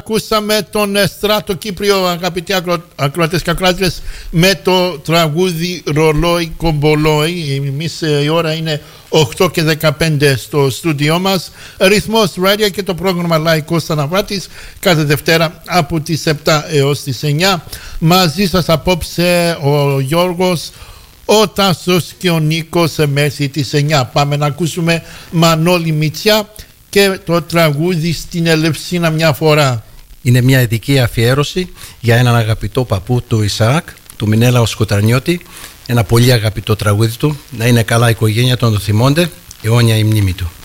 Ακούσαμε τον Στράτο Κύπριο, αγαπητοί ακροατές και ακροάτριες, με το τραγούδι Ρολόι Κομπολόι. Εμείς η ώρα είναι 8 και 15 στο στούντιό μας. Ρυθμός Radio και το πρόγραμμα Λαϊκός Αναβάτης κάθε Δευτέρα από τις 7 έως τις 9. Μαζί σας απόψε ο Γιώργος, ο Τάσος και ο Νίκος μέχρι τις 9. Πάμε να ακούσουμε Μανώλη Μητσιά και το τραγούδι Στην Ελευσίνα μια φορά. Είναι μια ειδική αφιέρωση για έναν αγαπητό παππού του Ισαάκ, του Μινέλα ο Σκοταρνιώτη. Ένα πολύ αγαπητό τραγούδι του. Να είναι καλά η οικογένεια, τον το θυμώνται, αιώνια η μνήμη του.